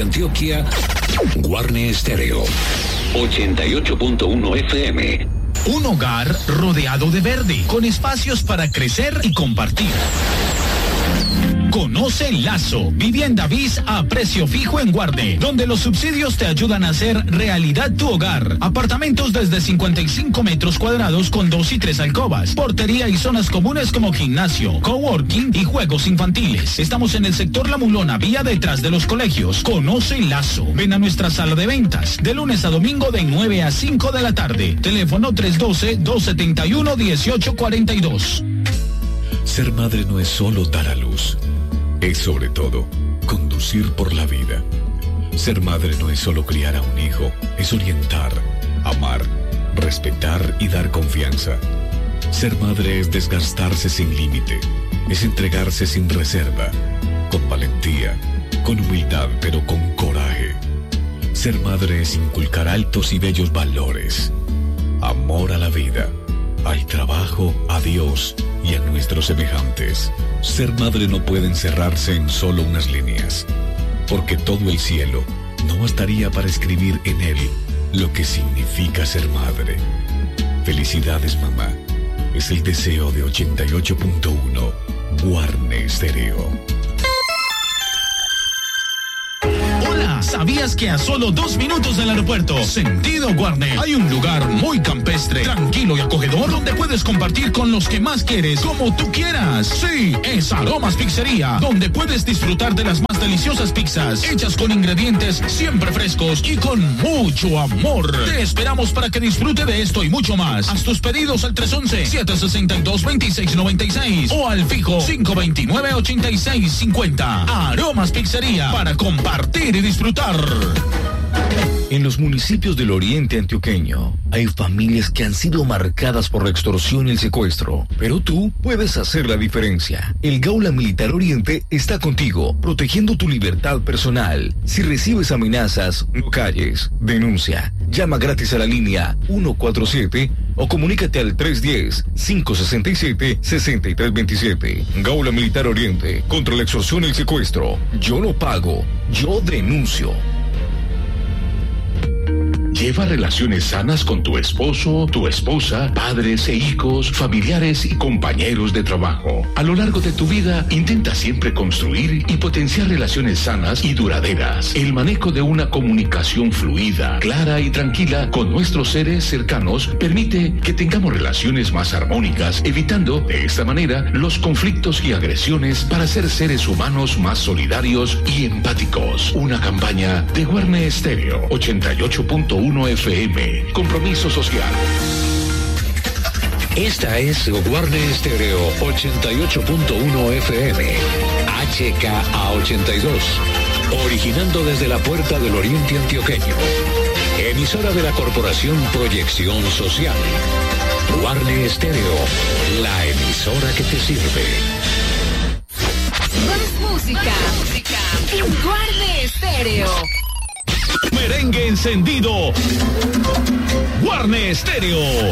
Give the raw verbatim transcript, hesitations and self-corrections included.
Antioquia, Guarne Stereo, ochenta y ocho punto uno F M. Un hogar rodeado de verde, con espacios para crecer y compartir. Conoce Lazo, vivienda bis a precio fijo en Guarne, donde los subsidios te ayudan a hacer realidad tu hogar. Apartamentos desde cincuenta y cinco metros cuadrados con dos y tres alcobas, portería y zonas comunes como gimnasio, coworking y juegos infantiles. Estamos en el sector La Mulona, vía detrás de los colegios. Conoce Lazo. Ven a nuestra sala de ventas, de lunes a domingo de nueve a cinco de la tarde. Teléfono tres uno dos, dos siete uno, uno ocho cuatro dos. Ser madre no es solo dar a luz. Es sobre todo conducir por la vida. Ser madre no es solo criar a un hijo, es orientar, amar, respetar y dar confianza. Ser madre es desgastarse sin límite, es entregarse sin reserva, con valentía, con humildad pero con coraje. Ser madre es inculcar altos y bellos valores, amor a la vida, al trabajo, a Dios y a nuestros semejantes. Ser madre no puede encerrarse en solo unas líneas, porque todo el cielo no bastaría para escribir en él lo que significa ser madre. Felicidades, mamá. Es el deseo de ochenta y ocho punto uno Guarne Stereo. ¿Sabías que a solo dos minutos del aeropuerto, sentido Guarne, hay un lugar muy campestre, tranquilo y acogedor donde puedes compartir con los que más quieres, como tú quieras? Sí, es Aromas Pizzería, donde puedes disfrutar de las más deliciosas pizzas, hechas con ingredientes siempre frescos y con mucho amor. Te esperamos para que disfrute de esto y mucho más. Haz tus pedidos al tres once, siete sesenta y dos, veintiséis noventa y seis o al fijo cinco veintinueve, ochenta y seis cincuenta. Aromas Pizzería, para compartir y disfrutar. En los municipios del oriente antioqueño hay familias que han sido marcadas por la extorsión y el secuestro, pero tú puedes hacer la diferencia. El Gaula Militar Oriente está contigo, protegiendo tu libertad personal. Si recibes amenazas, no calles, denuncia. Llama gratis a la línea ciento cuarenta y siete o comunícate al tres uno cero, cinco seis siete, seis tres dos siete. Gaula Militar Oriente, contra la extorsión y el secuestro. Yo no pago, yo denuncio. Lleva relaciones sanas con tu esposo, tu esposa, padres e hijos, familiares y compañeros de trabajo. A lo largo de tu vida, intenta siempre construir y potenciar relaciones sanas y duraderas. El manejo de una comunicación fluida, clara y tranquila con nuestros seres cercanos permite que tengamos relaciones más armónicas, evitando de esta manera los conflictos y agresiones para ser seres humanos más solidarios y empáticos. Una campaña de Guarne Stereo ochenta y ocho punto uno F M. Compromiso social. Esta es Guarne Stereo ochenta y ocho punto uno F M. H K A ochenta y dos. Originando desde la Puerta del Oriente Antioqueño. Emisora de la Corporación Proyección Social. Guarne Stereo, la emisora que te sirve. Más música. Guarne Stereo. Merengue encendido. Guarne Stereo.